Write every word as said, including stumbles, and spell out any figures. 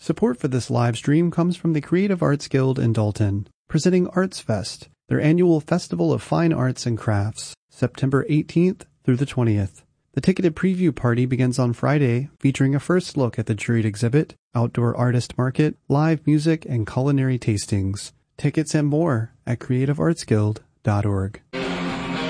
Support for this live stream comes from the Creative Arts Guild in Dalton, presenting Arts Fest, their annual festival of fine arts and crafts, September eighteenth through the twentieth. The ticketed preview party begins on Friday, featuring a first look at the juried exhibit, outdoor artist market, live music, and culinary tastings. Tickets and more at creative arts guild dot org.